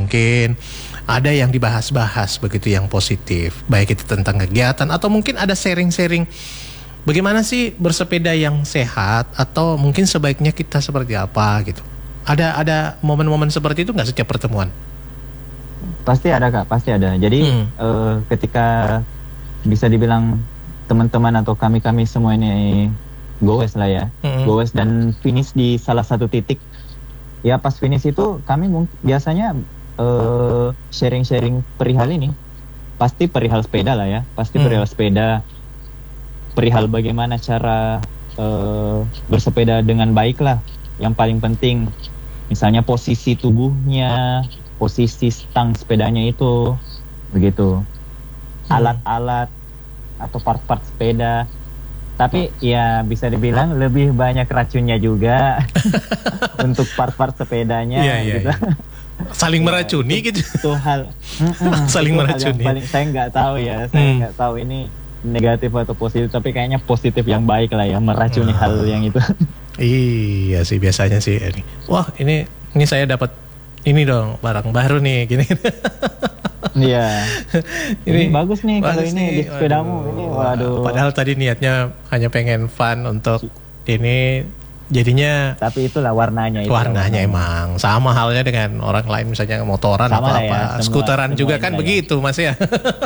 mungkin ada yang dibahas-bahas begitu yang positif, baik itu tentang kegiatan atau mungkin ada sharing-sharing bagaimana sih bersepeda yang sehat atau mungkin sebaiknya kita seperti apa gitu. Ada momen-momen seperti itu nggak setiap pertemuan? Pasti ada Kak, pasti ada. Jadi ketika bisa dibilang teman-teman atau kami semua ini goes lah ya, goes dan finish di salah satu titik. Ya pas finish itu kami biasanya sharing-sharing perihal ini. Pasti perihal sepeda lah ya, pasti perihal sepeda, perihal bagaimana cara bersepeda dengan baik lah. Yang paling penting, misalnya posisi tubuhnya, posisi stang sepedanya itu, begitu. Alat-alat atau part-part sepeda. Tapi ya bisa dibilang lebih banyak racunnya juga untuk part-part sepedanya gitu. Saling meracuni gitu. Itu hal saling itu meracuni. Hal yang paling saya nggak tahu ya, saya nggak tahu ini negatif atau positif, tapi kayaknya positif yang baik lah ya, meracuni hal yang itu. Iya sih biasanya sih ini. Wah, ini saya dapat ini dong barang baru nih gini. Iya. Ini bagus nih kalau ini di sepedamu ini. Waduh. Padahal tadi niatnya hanya pengen fun untuk ini, jadinya tapi itulah warnanya itu. Warnanya emang sama halnya dengan orang lain misalnya motoran sama atau apa, ya, skuteran juga kan ya. begitu Mas ya.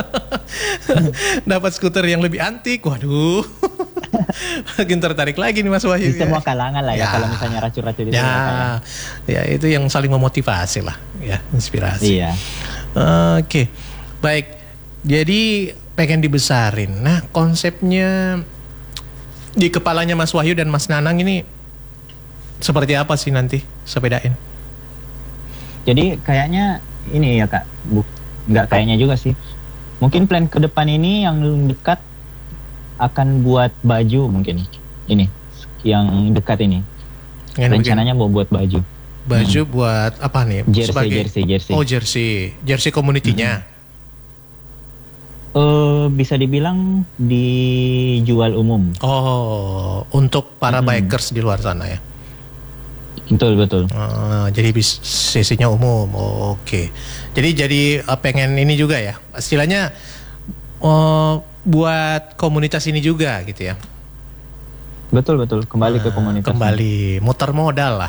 Dapat skuter yang lebih antik, waduh. Makin tertarik lagi nih Mas Wahyu. Di semua kalangan lah ya, kalau misalnya racun-racun itu. Ya itu yang saling memotivasi lah, ya inspirasi. Iya. Oke, baik. Jadi pengen dibesarin. Nah konsepnya di kepalanya Mas Wahyu dan Mas Nanang ini seperti apa sih nanti sepedain? Jadi kayaknya ini ya Kak, nggak kayaknya juga sih. Mungkin plan ke depan ini yang dekat akan buat baju mungkin. Ini yang dekat ini. Rencananya mau buat baju. Baju buat apa nih? Jersey. Oh jersey community-nya. Bisa dibilang dijual umum. Oh, untuk para bikers di luar sana ya. Betul. Jadi sesinya umum. Oke. Jadi pengen ini juga ya. Istilahnya buat komunitas ini juga gitu ya. Betul. Kembali ke komunitas. Kembali muter modal lah.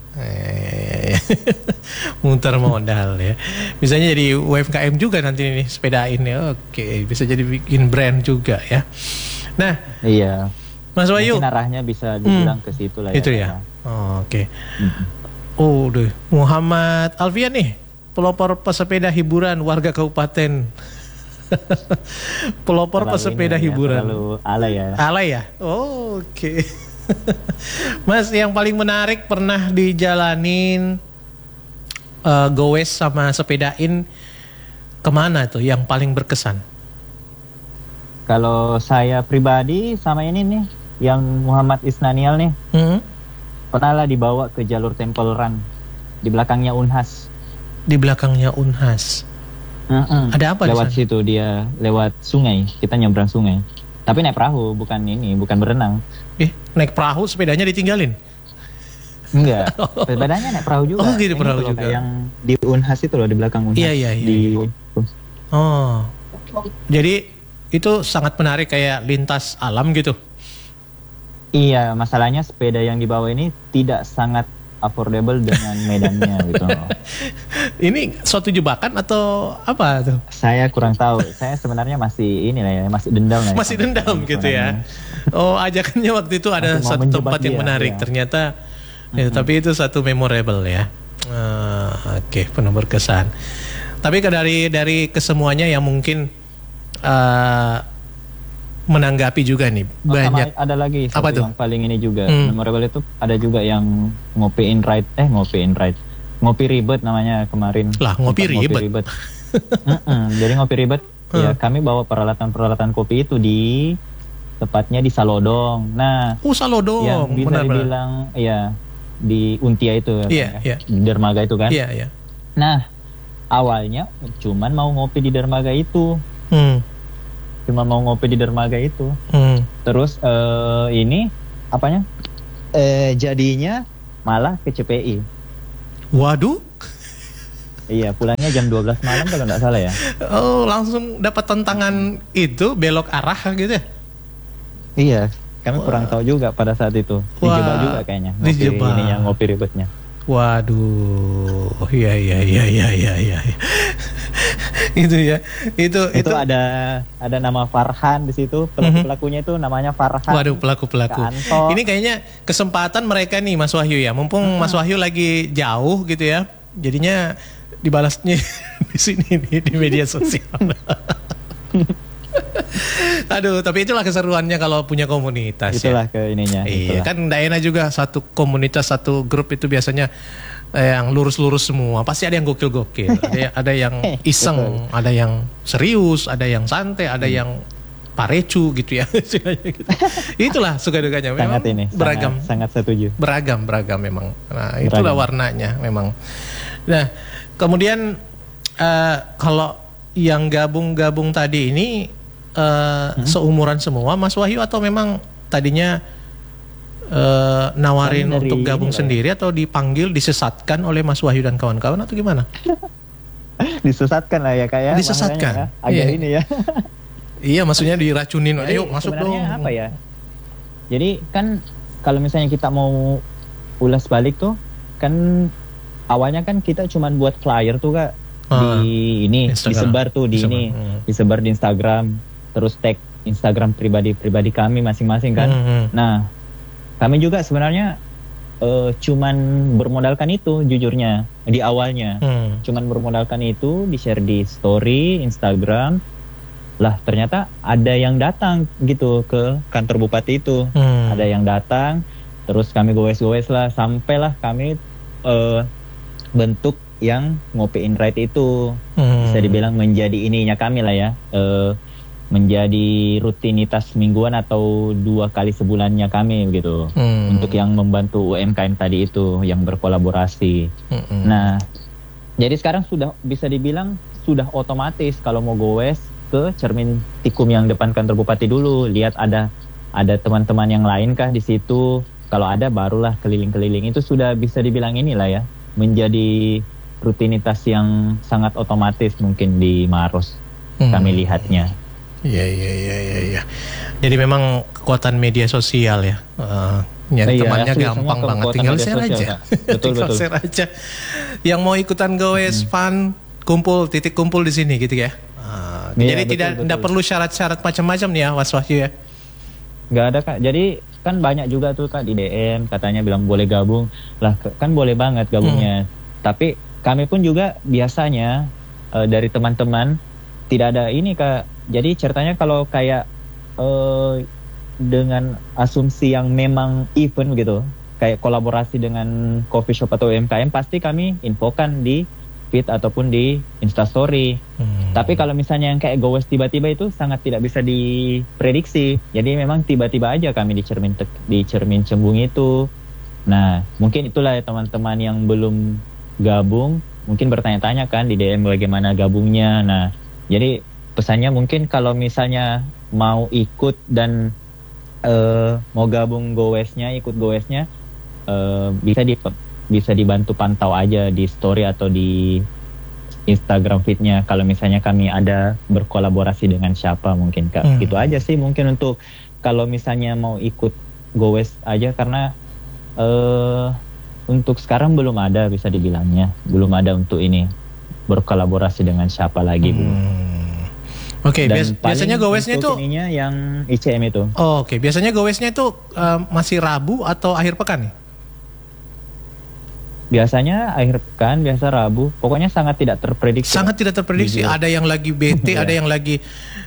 Muter modal ya. Misalnya jadi UMKM juga nanti ini sepedain ya. Oke, bisa jadi bikin brand juga ya. Nah, iya. Mas Wahyu, mungkin arahnya bisa dibilang ke situ lah ya. Itu ya. Oke. Muhammad Alfian nih, pelopor pesepeda hiburan warga kabupaten. Pelopor pesepeda hiburan. Terlalu alay ya. Alay ya. Oke. Mas, yang paling menarik pernah dijalanin goes sama sepedain kemana tuh yang paling berkesan? Kalau saya pribadi sama ini nih, yang Muhammad Isnanial nih, pernah lah dibawa ke jalur Temple Run di belakangnya Unhas. Di belakangnya Unhas. Ada apa? Lewat situ dia, lewat sungai, kita nyebrang sungai. Tapi naik perahu, bukan berenang. Naik perahu, sepedanya ditinggalin? Enggak, sepedanya naik perahu juga. Oh gitu, perahu juga. Yang di Unhas itu loh, di belakang Unhas. Iya. Jadi itu sangat menarik, kayak lintas alam gitu. Iya, masalahnya sepeda yang dibawa ini tidak sangat affordable dengan medannya gitu. Ini suatu jebakan atau apa tuh? Saya kurang tahu. Saya sebenarnya masih masih dendam lah. Masih dendam gitu ya. Oh, ajakannya waktu itu ada satu tempat yang menarik. Ternyata ya, tapi itu satu memorable ya. Oke, penuh berkesan. Tapi dari kesemuanya yang mungkin menanggapi juga nih banyak. Ada lagi apa tuh? Yang paling ini juga memorable itu ada juga yang ngopi ribet namanya kemarin. Lah, ngopi ribet. Jadi ngopi ribet ya, kami bawa peralatan kopi itu tepatnya di Salodong. Nah, Salodong. Yang bisa dibilang ya di Untia itu ya. Di dermaga itu kan. Iya. Nah, awalnya cuman mau ngopi di dermaga itu. Terus jadinya malah ke CPI. Waduh. Iya, pulangnya jam 12 malam kalau nggak salah ya. Oh, langsung dapat tantangan itu belok arah gitu ya? Iya, kami kurang tahu juga pada saat itu. Dijebak Wah, juga kayaknya. dijebak. Ini yang ngopi ribetnya. Waduh, iya. Itu ya, itu Ada nama Farhan di situ. Pelaku-pelakunya itu namanya Farhan. Waduh, pelaku. Kanto. Ini kayaknya kesempatan mereka nih, Mas Wahyu ya. Mumpung Mas Wahyu lagi jauh gitu ya, jadinya dibalasnya di sini nih di media sosial. Aduh, tapi itulah keseruannya kalau punya komunitas. Itulah ya. ke ininya. Iya, itulah. kan nggak enak juga satu komunitas, satu grup itu biasanya yang lurus-lurus semua. Pasti ada yang gokil-gokil, ada yang iseng, ada yang serius, ada yang santai, ada yang parecu gitu ya. Itulah suka dukanya. Memang Sangat ini, beragam. sangat setuju. Beragam memang. Nah, itulah warnanya memang. Nah, kemudian kalau yang gabung tadi ini seumuran semua, Mas Wahyu, atau memang tadinya nawarin Kami dari untuk gabung ini, sendiri atau dipanggil, disesatkan oleh Mas Wahyu dan kawan-kawan atau gimana? Disesatkan lah ya kayak. Disesatkan. Agak Iya. ini ya. Iya, maksudnya diracunin. Jadi, Ayo masuk dong. sebenarnya apa ya? Jadi kan kalau misalnya kita mau ulas balik tuh, kan awalnya kan kita cuman buat flyer tuh Kak. Di ini Instagram. disebar tuh di Disebar. ini, disebar di Instagram, terus tag Instagram pribadi kami masing-masing kan. Nah, kami juga sebenarnya cuman bermodalkan itu jujurnya di awalnya. Cuman bermodalkan itu, di-share di story Instagram. Lah ternyata ada yang datang gitu ke kantor bupati itu. Ada yang datang, terus kami goes-goes lah, sampailah kami bentuk yang ngopiin right itu. Bisa dibilang menjadi ininya kami lah ya. Menjadi rutinitas mingguan atau 2 kali sebulannya kami gitu. Untuk yang membantu UMKM tadi itu, yang berkolaborasi. Nah, jadi sekarang sudah bisa dibilang sudah otomatis kalau mau goes ke Cermin Tikum yang depan kantor bupati dulu, lihat ada teman-teman yang lain kah di situ. Kalau ada barulah keliling-keliling. Itu sudah bisa dibilang inilah ya, menjadi rutinitas yang sangat otomatis mungkin di Maros kami lihatnya. Iya. Jadi memang kekuatan media sosial ya. Nyari temannya gampang banget, tinggal share aja. Betul. Share aja. Yang mau ikutan goes, fun, titik kumpul di sini gitu ya. Jadi tidak perlu syarat-syarat macam-macam nih ya, Mas Wahyu ya. Nggak ada Kak. Jadi kan banyak juga tuh Kak di DM katanya bilang boleh gabung. Lah kan boleh banget gabungnya. Tapi kami pun juga biasanya dari teman-teman tidak ada ini Kak. Jadi ceritanya kalau kayak dengan asumsi yang memang event gitu, kayak kolaborasi dengan coffee shop atau UMKM, pasti kami infokan di feed ataupun di Instastory. Tapi kalau misalnya yang kayak goes tiba-tiba itu sangat tidak bisa diprediksi. Jadi memang tiba-tiba aja kami di Cermin Cembung itu. Nah, mungkin itulah ya teman-teman yang belum gabung, mungkin bertanya-tanya kan di DM bagaimana gabungnya. Nah, jadi pesannya mungkin kalau misalnya mau ikut dan mau gabung ikut goesnya, bisa dibantu pantau aja di story atau di Instagram feed-nya kalau misalnya kami ada berkolaborasi dengan siapa mungkin Kak. Gitu aja sih mungkin untuk kalau misalnya mau ikut goes aja, karena untuk sekarang belum ada, bisa dibilangnya belum ada untuk ini berkolaborasi dengan siapa lagi belum. Oke, biasanya goesnya itu yang ICM itu. Oke, biasanya goesnya itu masih Rabu atau akhir pekan nih? Biasanya akhir pekan, biasa Rabu. Pokoknya sangat tidak terprediksi. Sangat tidak terprediksi. Jujur. Ada yang lagi bete, ada yang lagi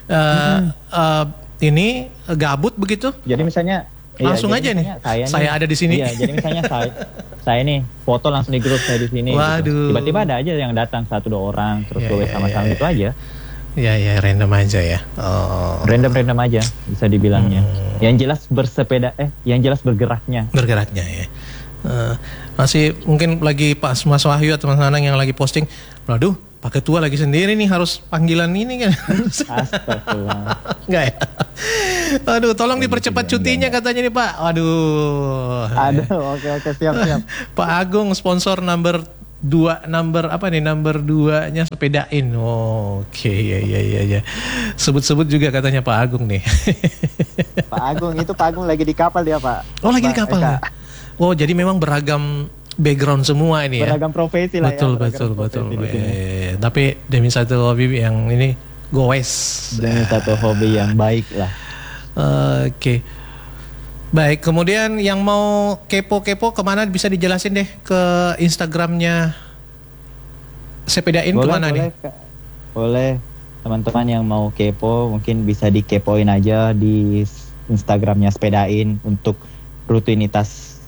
ini gabut begitu. Jadi misalnya langsung aja nih. Saya ada di sini. Iya, jadi misalnya saya nih foto langsung di grup saya di sini. Waduh. Gitu. Tiba-tiba ada aja yang datang 1-2 orang terus gue sama-sama gitu aja. Ya, random aja ya. Random aja bisa dibilangnya. Yang jelas bersepeda, yang jelas bergeraknya. Bergeraknya ya. Masih mungkin lagi Mas Wahyu atau Mas Nanang yang lagi posting, waduh, pakai tua lagi sendiri nih, harus panggilan ini kan. Astagfirullah. Enggak ya? Aduh, tolong dipercepat cutinya katanya nih Pak. Aduh, oke siap. Pak Agung sponsor number number apa nih, number 2-nya sepedain. Oke, ya. Sebut-sebut juga katanya Pak Agung nih. Pak Agung lagi di kapal dia, Pak. Oh, lagi di kapal. Ya? Oh, jadi memang beragam background semua ini ya. Beragam profesi lah betul, ya. Betul. Tapi demi satu hobi yang ini goes. Demi satu hobi yang baik lah. Oke. Baik, kemudian yang mau kepo-kepo kemana bisa dijelasin deh ke Instagramnya Sepedain kemana nih? Boleh, teman-teman yang mau kepo mungkin bisa dikepoin aja di Instagramnya Sepedain untuk rutinitas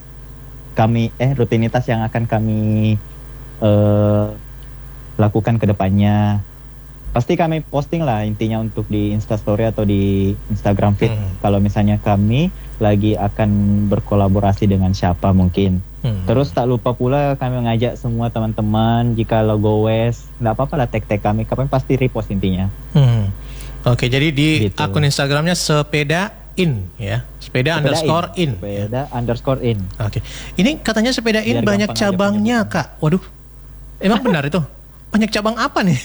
yang akan kami lakukan ke depannya. Pasti kami posting lah intinya untuk di Instastory atau di Instagram feed. Kalau misalnya kami lagi akan berkolaborasi dengan siapa mungkin. Terus tak lupa pula kami mengajak semua teman-teman, jika lo goes, nggak apa-apa lah tag kami pasti repost intinya. Oke, jadi di gitu. Akun Instagramnya Sepedain ya, sepeda_in. Sepeda_in. Oke, ini katanya Sepedain biar banyak cabangnya Kak. Waduh, emang benar itu? Banyak cabang apa nih?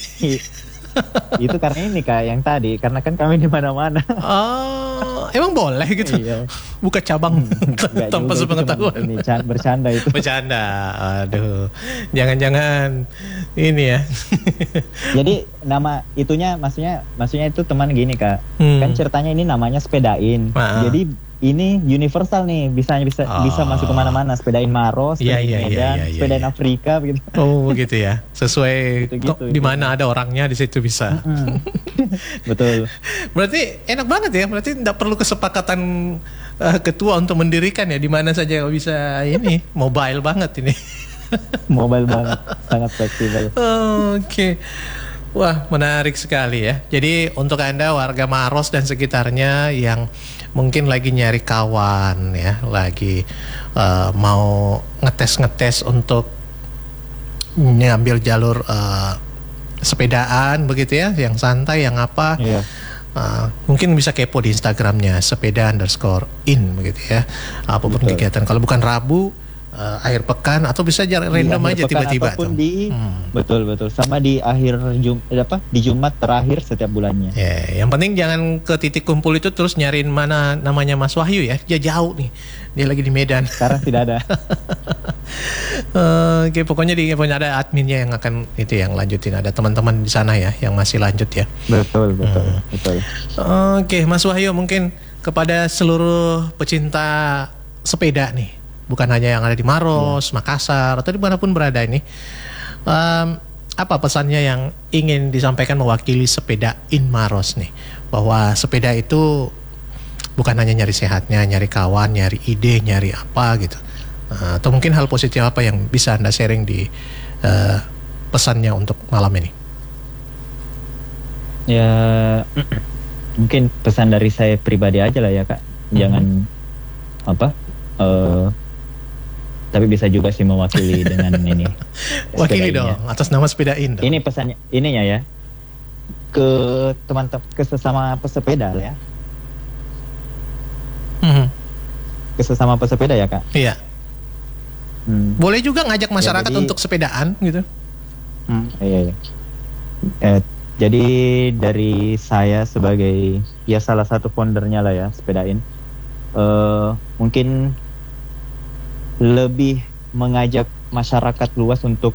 Itu karena ini Kak, yang tadi, karena kan kami di mana-mana. Oh, emang boleh gitu? Iya. Buka cabang tanpa sepengetahuan. Ini bercanda itu. Bercanda. Aduh. Jangan-jangan ini ya. Jadi nama itunya maksudnya itu teman gini Kak. Kan ceritanya ini namanya Sepedain. Jadi ini universal nih, bisa masuk kemana-mana. Sepedain Maros, sepedain Afrika begitu. Oh begitu ya, sesuai di mana ada orangnya di situ bisa. Betul. Berarti enak banget ya, berarti tidak perlu kesepakatan ketua untuk mendirikan ya, di mana saja bisa ini, mobile banget ini. Mobile banget, sangat fleksibel. Oke. Wah, menarik sekali ya. Jadi untuk Anda warga Maros dan sekitarnya yang mungkin lagi nyari kawan ya, lagi mau ngetes untuk ngambil jalur sepedaan begitu ya, yang santai, yang apa. Iya. Mungkin bisa kepo di Instagramnya sepeda_in begitu ya. Apapun kegiatan, kalau bukan Rabu, akhir pekan, atau bisa random aja tiba-tiba tuh. Betul sama di akhir di Jumat terakhir setiap bulannya. Yang penting jangan ke titik kumpul itu terus nyariin mana namanya Mas Wahyu ya. Dia jauh nih. Dia lagi di Medan. Sekarang tidak ada. Oke, pokoknya ada adminnya yang akan itu yang lanjutin. Ada teman-teman di sana ya yang masih lanjut ya. Betul. Oke, Mas Wahyu, mungkin kepada seluruh pecinta sepeda nih, bukan hanya yang ada di Maros, Makassar, atau dimanapun berada ini, apa pesannya yang ingin disampaikan mewakili Sepedain Maros nih, bahwa sepeda itu bukan hanya nyari sehatnya, nyari kawan, nyari ide, nyari apa gitu, atau mungkin hal positif apa yang bisa Anda sharing di pesannya untuk malam ini? Ya mungkin pesan dari saya pribadi aja lah ya Kak, jangan tapi bisa juga sih mewakili dengan ini. Wakili dong, atas nama Sepedain dong. Ini pesannya, ininya ya, ke teman-teman, ke sesama pesepeda ya. Ke sesama pesepeda ya Kak. Iya. Boleh juga ngajak masyarakat untuk sepedaan gitu. Iya. Jadi dari saya sebagai ya salah satu foundernya lah ya Sepedain, mungkin lebih mengajak masyarakat luas untuk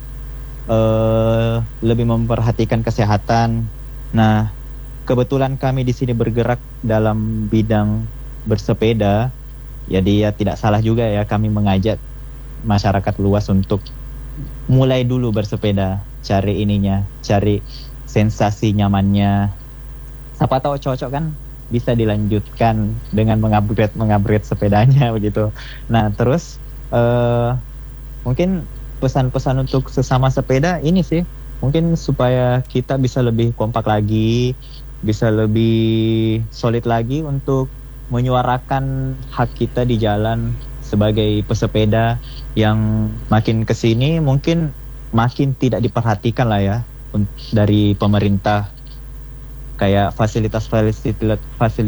lebih memperhatikan kesehatan. Nah, kebetulan kami di sini bergerak dalam bidang bersepeda, jadi ya tidak salah juga ya kami mengajak masyarakat luas untuk mulai dulu bersepeda, cari sensasi nyamannya. Siapa tahu cocok kan, bisa dilanjutkan dengan mengupgrade sepedanya begitu. Nah, terus mungkin pesan-pesan untuk sesama sepeda ini sih, mungkin supaya kita bisa lebih kompak lagi, bisa lebih solid lagi untuk menyuarakan hak kita di jalan sebagai pesepeda yang makin kesini mungkin makin tidak diperhatikan lah ya dari pemerintah, kayak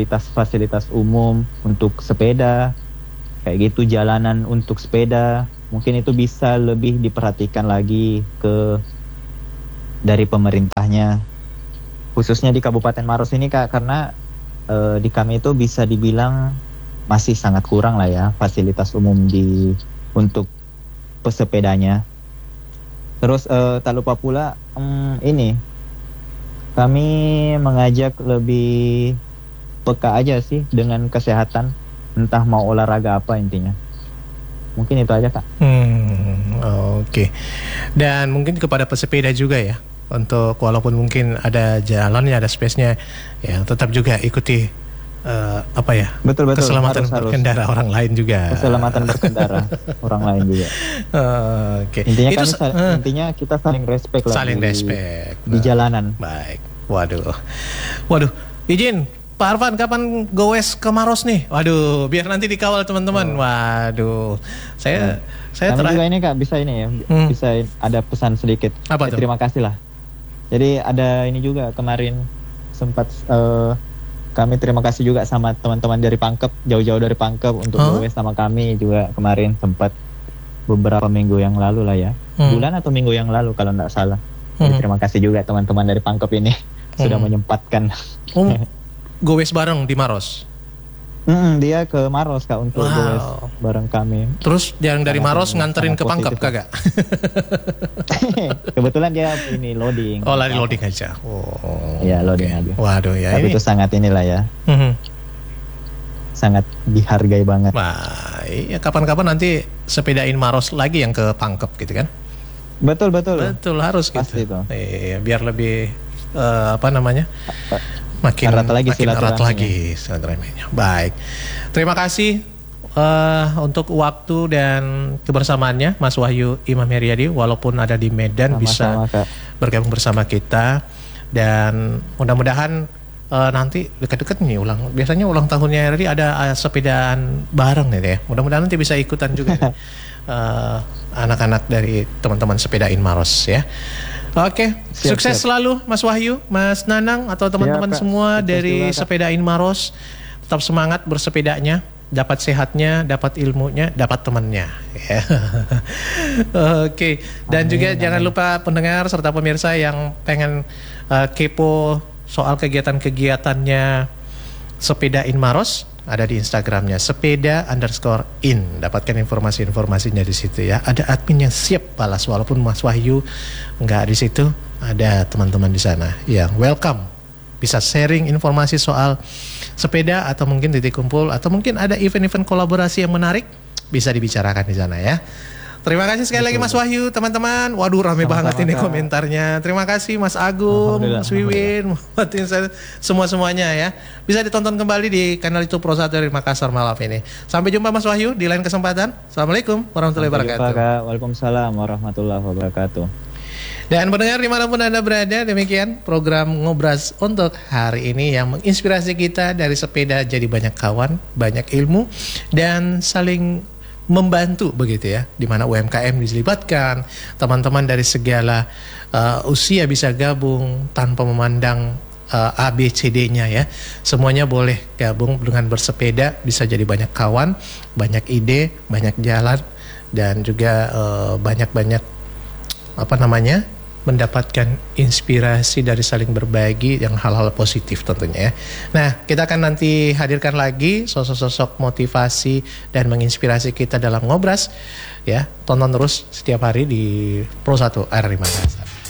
fasilitas umum untuk sepeda, kayak gitu, jalanan untuk sepeda mungkin itu bisa lebih diperhatikan lagi dari pemerintahnya, khususnya di Kabupaten Maros ini Kak, karena di kami itu bisa dibilang masih sangat kurang lah ya fasilitas umum untuk pesepedanya. Terus tak lupa pula ini kami mengajak lebih peka aja sih dengan kesehatan, entah mau olahraga apa intinya. Mungkin itu aja Kak. Oke. Dan mungkin kepada pesepeda juga ya, untuk walaupun mungkin ada jalannya, ada space-nya, ya tetap juga ikuti betul, keselamatan berkendara orang lain juga. Keselamatan berkendara orang lain juga. Oke. Intinya intinya kita saling respect lah. Saling respect di jalanan. Baik. Waduh. Izin Pak Arfan, kapan goes ke Maros nih? Waduh, biar nanti dikawal teman-teman. Waduh. Saya juga ini Kak, bisa ini ya. Bisa ada pesan sedikit. Apa tuh? Terima kasih lah. Jadi ada ini juga kemarin sempat kami terima kasih juga sama teman-teman dari Pangkep, jauh-jauh dari Pangkep untuk goes sama kami juga kemarin, sempat beberapa minggu yang lalu lah ya. Bulan atau minggu yang lalu kalau nggak salah. Jadi terima kasih juga teman-teman dari Pangkep ini sudah menyempatkan. Goes bareng di Maros. Dia ke Maros Kak untuk goes bareng kami. Terus yang dari Maros nganterin ke Pangkep kagak? Kebetulan dia ini loading. Oh, lari loading aja. Iya, loading aja. Waduh ya. Tapi itu sangat inilah ya. Sangat dihargai banget. Wah, ya kapan-kapan nanti sepedain Maros lagi yang ke Pangkep gitu kan? Betul harus pasti gitu. Itu. Iya, biar lebih makin erat lagi silaturahminya. Baik, terima kasih untuk waktu dan kebersamaannya Mas Wahyu Imam Heriadi, walaupun ada di Medan bisa bergabung bersama kita, dan mudah-mudahan nanti dekat-dekat nih biasanya ulang tahunnya Heriadi ada sepedaan bareng nih ya. Mudah-mudahan nanti bisa ikutan juga anak-anak dari teman-teman sepedain Maros ya. Oke, sukses selalu Mas Wahyu, Mas Nanang, atau teman-teman semua dari Sepedain Maros. Tetap semangat bersepedanya, dapat sehatnya, dapat ilmunya, dapat temannya. Oke, dan juga jangan lupa pendengar serta pemirsa yang pengen kepo soal kegiatan-kegiatannya Sepedain Maros, ada di Instagramnya sepeda_in. Dapatkan informasi-informasinya di situ ya. Ada admin yang siap balas, walaupun Mas Wahyu nggak di situ, ada teman-teman di sana yang welcome, bisa sharing informasi soal sepeda, atau mungkin titik kumpul, atau mungkin ada event-event kolaborasi yang menarik, bisa dibicarakan di sana ya. Terima kasih sekali lagi Mas Wahyu, teman-teman. Waduh, rame banget ini komentarnya. Terima kasih Mas Agung, Mas Wiwin, semuanya ya. Bisa ditonton kembali di kanal YouTube Pro 1 dari Makassar malam ini. Sampai jumpa Mas Wahyu di lain kesempatan. Assalamualaikum warahmatullahi wabarakatuh. Waalaikumsalam warahmatullahi wabarakatuh. Dan pendengar dimanapun Anda berada, demikian program Ngobras untuk hari ini yang menginspirasi kita dari sepeda jadi banyak kawan, banyak ilmu, dan saling membantu begitu ya, di mana UMKM dilibatkan, teman-teman dari segala usia bisa gabung tanpa memandang ABCD-nya ya. Semuanya boleh gabung dengan bersepeda, bisa jadi banyak kawan, banyak ide, banyak jalan, dan juga banyak-banyak mendapatkan inspirasi dari saling berbagi yang hal-hal positif tentunya ya. Nah, kita akan nanti hadirkan lagi sosok-sosok motivasi dan menginspirasi kita dalam Ngobras ya. Tonton terus setiap hari di Pro 1 RRI Makassar.